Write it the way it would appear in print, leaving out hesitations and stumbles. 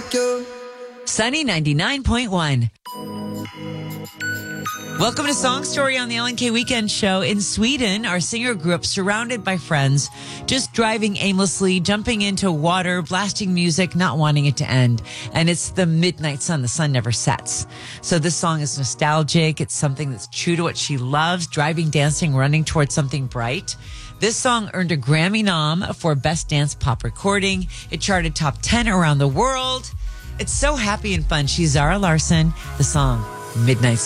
like you. Sunny 99.1. Welcome to Song Story on the LNK Weekend Show. In Sweden, our singer grew up surrounded by friends, just driving aimlessly, jumping into water, blasting music, not wanting it to end. And it's the midnight sun. The sun never sets. So this song is nostalgic. It's something that's true to what she loves, driving, dancing, running towards something bright. This song earned a Grammy nom for Best Dance Pop Recording. It charted top 10 around the world. It's so happy and fun. She's Zara Larsson. The song, Midnight